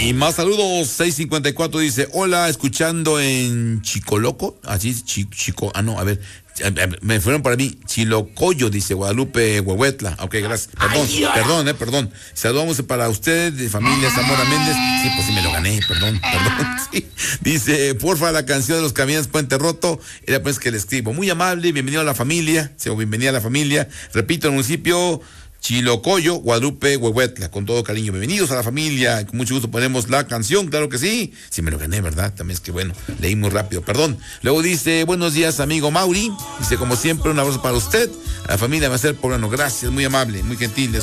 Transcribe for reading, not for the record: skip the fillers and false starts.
Y más saludos, 654 dice, hola, escuchando en Chicoloco, así es, Chico, no, a ver, me fueron para mí, Chilocoyo, dice Guadalupe Huehuetla. Ok, gracias. Perdón. Saludamos para usted, de familia Zamora Méndez. Sí, pues sí me lo gané, perdón. Sí. Dice, porfa, la canción de los Camiones Puente Roto, era pues que le escribo. Muy amable, bienvenido a la familia, bienvenida a la familia. Repito, el municipio Chilocoyo, Guadalupe Huehuetla, con todo cariño. Bienvenidos a la familia, con mucho gusto ponemos la canción, claro que sí. Sí me lo gané, ¿verdad? También es que bueno, leí muy rápido, perdón. Luego dice, buenos días, amigo Mauri. Dice, como siempre, un abrazo para usted, a la familia Macer Poblano. Gracias, muy amable, muy gentil.